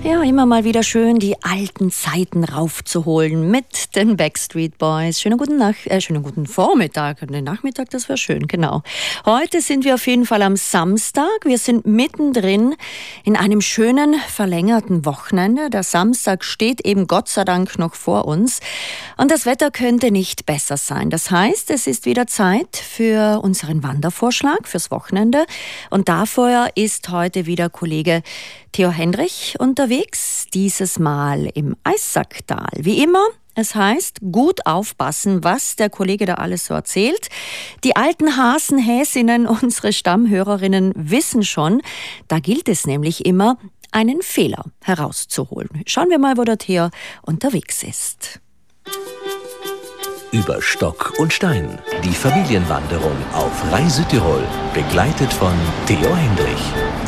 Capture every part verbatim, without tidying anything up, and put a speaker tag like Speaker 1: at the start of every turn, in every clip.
Speaker 1: Ja, immer mal wieder schön die alten Zeiten raufzuholen mit den Backstreet Boys. Schönen guten, Nach äh, schönen guten Vormittag. Den Nachmittag, das wäre schön, genau. Heute sind wir auf jeden Fall am Samstag. Wir sind mittendrin in einem schönen verlängerten Wochenende. Der Samstag steht eben Gott sei Dank noch vor uns. Und das Wetter könnte nicht besser sein. Das heißt, es ist wieder Zeit für unseren Wandervorschlag fürs Wochenende. Und dafür ist heute wieder Kollege Theo Hendrich unterwegs, dieses Mal im Eissacktal. Wie immer, es heißt, gut aufpassen, was der Kollege da alles so erzählt. Die alten Hasen, Häsinnen, unsere Stammhörerinnen wissen schon, da gilt es nämlich immer, einen Fehler herauszuholen. Schauen wir mal, wo der Theo unterwegs ist.
Speaker 2: Über Stock und Stein, die Familienwanderung auf Rai Südtirol, begleitet von Theo Hendrich.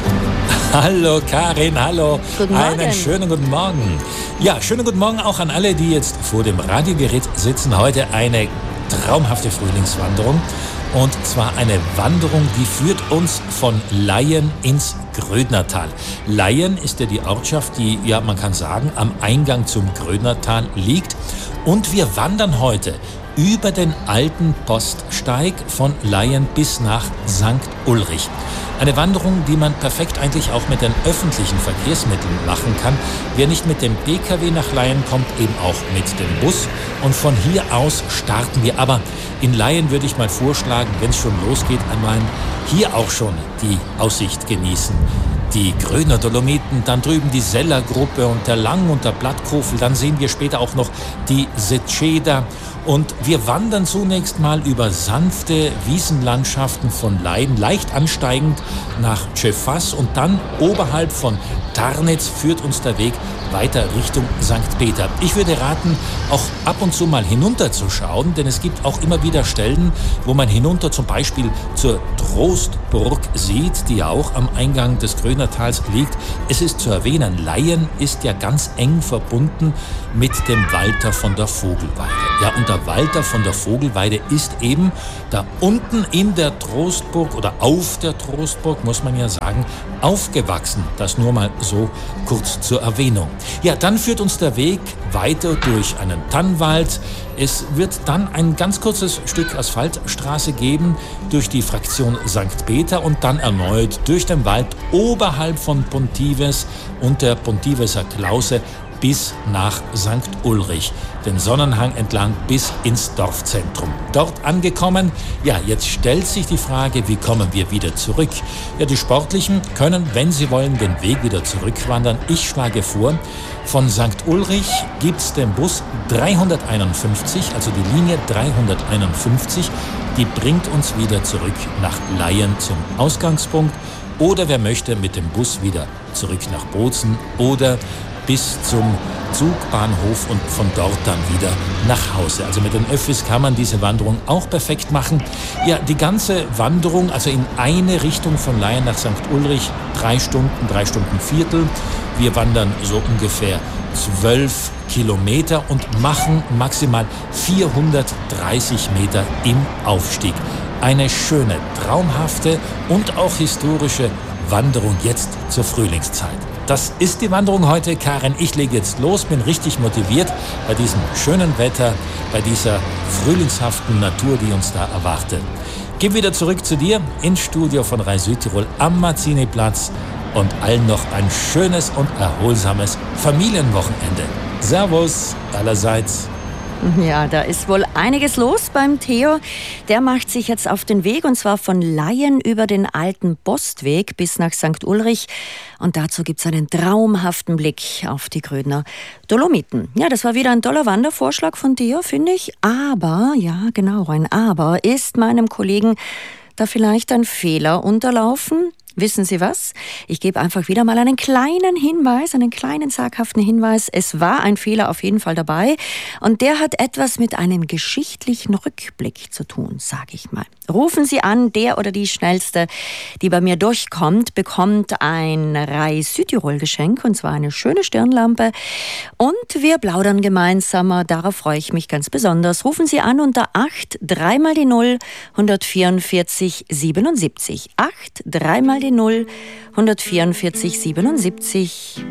Speaker 3: Hallo Karin, hallo.
Speaker 1: Guten Morgen.
Speaker 3: Einen schönen guten Morgen. Ja, schönen guten Morgen auch an alle, die jetzt vor dem Radiogerät sitzen. Heute eine traumhafte Frühlingswanderung. Und zwar eine Wanderung, die führt uns von Laien ins Grödnertal. Laien ist ja die Ortschaft, die, ja, man kann sagen, am Eingang zum Grödnertal liegt. Und wir wandern heute über den alten Poststeig von Laien bis nach Sankt Ulrich. Eine Wanderung, die man perfekt eigentlich auch mit den öffentlichen Verkehrsmitteln machen kann. Wer nicht mit dem P K W nach Laien kommt, eben auch mit dem Bus. Und von hier aus starten wir. Aber in Laien würde ich mal vorschlagen, wenn es schon losgeht, einmal hier auch schon die Aussicht genießen. Die Grödner Dolomiten, dann drüben die Sellergruppe und der Lang- und der Blattkofel. Dann sehen wir später auch noch die Setscheda. Und wir wandern zunächst mal über sanfte Wiesenlandschaften von Laien, leicht ansteigend nach Cefas und dann oberhalb von Tarnitz führt uns der Weg weiter Richtung Sankt Peter. Ich würde raten, auch ab und zu mal hinunterzuschauen, denn es gibt auch immer wieder Stellen, wo man hinunter zum Beispiel zur Trostburg sieht, die ja auch am Eingang des Grödnertals liegt. Es ist zu erwähnen, Laien ist ja ganz eng verbunden mit dem Walter von der Vogelweide. Ja, und der Walter von der Vogelweide ist eben da unten in der Trostburg oder auf der Trostburg, muss man ja sagen, aufgewachsen. Das nur mal so kurz zur Erwähnung. Ja, dann führt uns der Weg weiter durch einen Tannwald. Es wird dann ein ganz kurzes Stück Asphaltstraße geben durch die Fraktion Sankt Peter und dann erneut durch den Wald oberhalb von Pontives und der Pontiveser Klause bis nach Sankt Ulrich, den Sonnenhang entlang bis ins Dorfzentrum. Dort angekommen, ja, jetzt stellt sich die Frage, wie kommen wir wieder zurück? Ja, die Sportlichen können, wenn sie wollen, den Weg wieder zurückwandern. Ich schlage vor, von Sankt Ulrich gibt's den Bus dreihunderteinundfünfzig, also die Linie dreihunderteinundfünfzig, die bringt uns wieder zurück nach Laien zum Ausgangspunkt. Oder wer möchte, mit dem Bus wieder zurück nach Bozen oder bis zum Zugbahnhof und von dort dann wieder nach Hause. Also mit den Öffis kann man diese Wanderung auch perfekt machen. Ja, die ganze Wanderung, also in eine Richtung von Laien nach Sankt Ulrich, drei Stunden, drei Stunden Viertel. Wir wandern so ungefähr zwölf Kilometer und machen maximal vierhundertdreißig Meter im Aufstieg. Eine schöne, traumhafte und auch historische Wanderung jetzt zur Frühlingszeit. Das ist die Wanderung heute, Karin. Ich lege jetzt los, bin richtig motiviert bei diesem schönen Wetter, bei dieser frühlingshaften Natur, die uns da erwartet. Geh wieder zurück zu dir ins Studio von Rai Südtirol am Marziniplatz und allen noch ein schönes und erholsames Familienwochenende. Servus allerseits.
Speaker 1: Ja, da ist wohl einiges los beim Theo. Der macht sich jetzt auf den Weg und zwar von Laien über den alten Postweg bis nach Sankt Ulrich. Und dazu gibt's einen traumhaften Blick auf die Grödner Dolomiten. Ja, das war wieder ein toller Wandervorschlag von Theo, finde ich. Aber, ja genau, ein Aber, ist meinem Kollegen da vielleicht ein Fehler unterlaufen? Wissen Sie was? Ich gebe einfach wieder mal einen kleinen Hinweis, einen kleinen zaghaften Hinweis. Es war ein Fehler auf jeden Fall dabei und der hat etwas mit einem geschichtlichen Rückblick zu tun, sage ich mal. Rufen Sie an, der oder die Schnellste, die bei mir durchkommt, bekommt ein Rai Südtirol Geschenk und zwar eine schöne Stirnlampe und wir plaudern gemeinsam, darauf freue ich mich ganz besonders. Rufen Sie an unter acht, drei mal die null, hundertvierundvierzig siebenundsiebzig. acht, drei mal die null, hundertvierundvierzig siebenundsiebzig.